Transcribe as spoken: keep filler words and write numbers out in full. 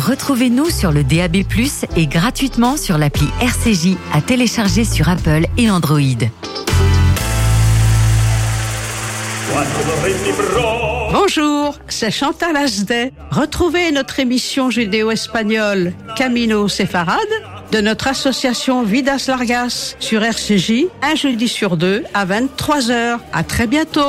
Retrouvez-nous sur le D A B plus, et gratuitement sur l'appli R C J à télécharger sur Apple et Android. Bonjour, c'est Chantal Asdet. Retrouvez notre émission judéo-espagnole Camino Séfarade de notre association Vidas Largas sur R C J, un jeudi sur deux à vingt-trois heures. À très bientôt.